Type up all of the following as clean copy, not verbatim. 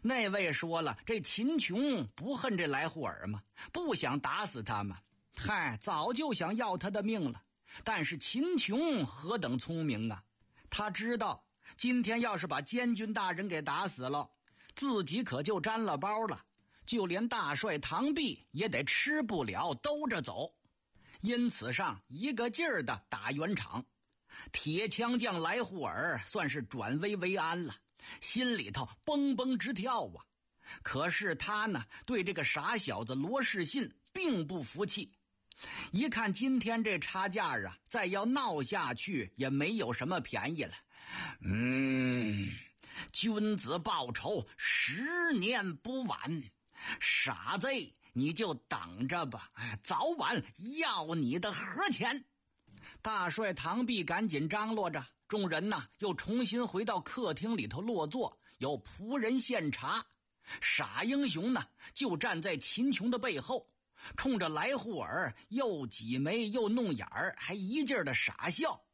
那位说了，这秦琼不恨这来护尔吗？不想打死他吗？嗨，早就想要他的命了。但是秦琼何等聪明啊，他知道今天要是把监军大人给打死了，自己可就沾了包了，就连大帅唐弼也得吃不了兜着走。因此上一个劲儿的打圆场。铁枪将来护尔算是转危为安了，心里头蹦蹦直跳啊。可是他呢，对这个傻小子罗士信并不服气。一看今天这差价啊，再要闹下去也没有什么便宜了。君子报仇10年不晚，傻贼你就等着吧，早晚要你的盒钱。大帅唐弼赶紧张罗着，众人呢又重新回到客厅里头落座，有仆人献茶。傻英雄呢就站在秦琼的背后，冲着来护尔又挤眉又弄眼儿，还一劲儿的傻笑。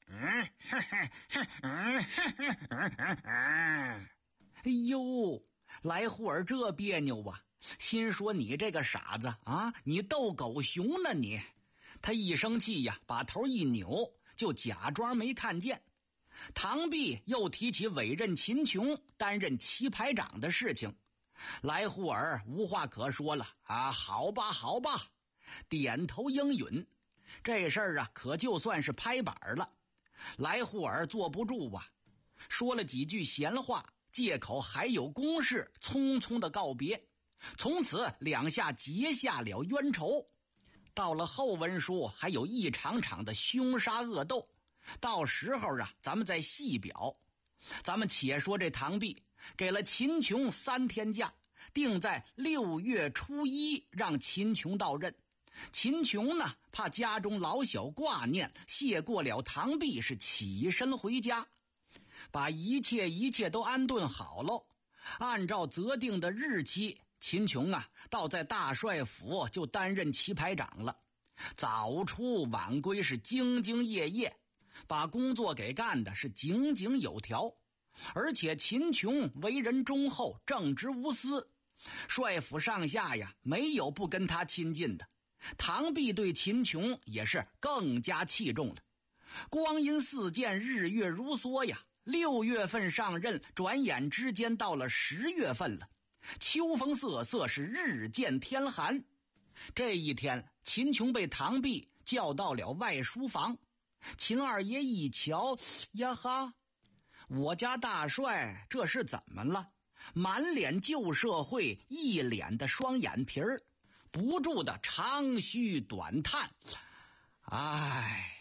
哎呦，来护尔这别扭啊，心说你这个傻子啊，你斗狗熊呢你。他一生气呀，把头一扭，就假装没看见。唐弼又提起委任秦琼担任棋牌长的事情，来护尔无话可说了啊，好吧好吧，点头应允。这事儿啊可就算是拍板了。来护尔坐不住啊，说了几句闲话，借口还有公事，匆匆的告别。从此两下结下了冤仇。到了后文书还有一场场的凶杀恶斗，到时候啊咱们再细表。咱们且说这唐弼给了秦琼3天假，定在6月初1让秦琼到任。秦琼呢怕家中老小挂念，谢过了唐弼是起身回家，把一切都安顿好了。按照择定的日期，秦琼啊倒在大帅府就担任棋牌长了，早出晚归是兢兢业业，把工作给干的是井井有条。而且秦琼为人忠厚，正直无私，帅府上下呀没有不跟他亲近的。唐弼对秦琼也是更加器重了。光阴似箭，日月如梭呀，6月份上任，转眼之间到了10月份了。秋风瑟瑟，是日见天寒。这一天，秦琼被唐弼叫到了外书房。秦二爷一瞧，呀哈，我家大帅这是怎么了？满脸旧社会，一脸的双眼皮儿，不住的长吁短叹。哎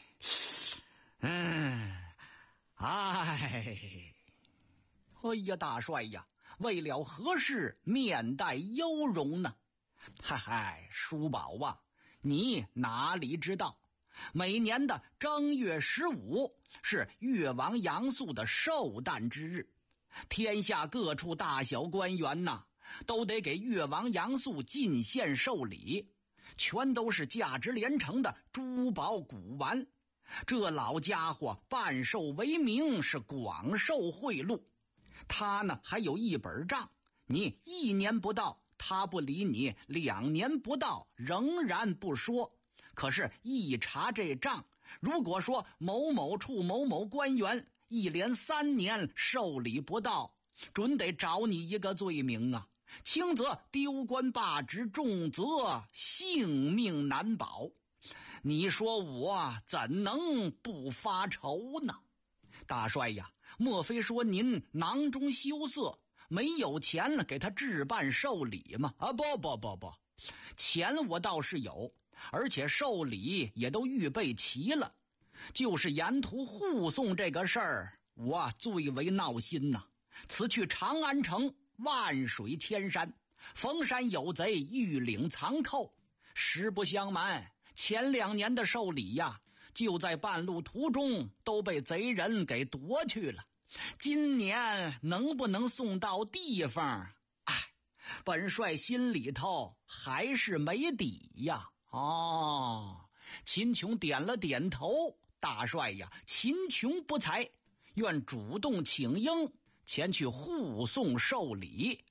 呀，大帅呀，为了何事面带忧容呢？嗨，叔宝啊，你哪里知道，每年的正月15是越王杨素的寿诞之日，天下各处大小官员呐，都得给越王杨素进献寿礼，全都是价值连城的珠宝古玩。这老家伙办寿为名，是广受贿赂。他呢还有一本账，你1年不到他不理你，2年不到仍然不说。可是一查这账，如果说某某处某某官员一连3年受理不到，准得找你一个罪名啊，轻则丢官罢职，重则性命难保。你说我怎能不发愁呢？大帅呀，莫非说您囊中羞涩，没有钱了给他置办寿礼吗？啊，不，钱我倒是有，而且寿礼也都预备齐了，就是沿途护送这个事儿，我最为闹心呐。此去长安城，万水千山，逢山有贼，遇岭藏寇。实不相瞒，前2年的寿礼呀，就在半路途中都被贼人给夺去了。今年能不能送到地方？本帅心里头还是没底呀。秦琼点了点头，大帅呀，秦琼不才，愿主动请缨前去护送寿礼。